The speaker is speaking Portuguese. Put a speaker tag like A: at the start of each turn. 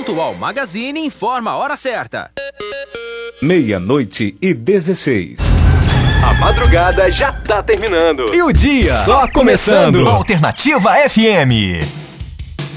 A: Atual Magazine informa a hora certa.
B: 00:16.
C: A madrugada já tá terminando.
D: E o dia
C: só começando.
D: Alternativa FM.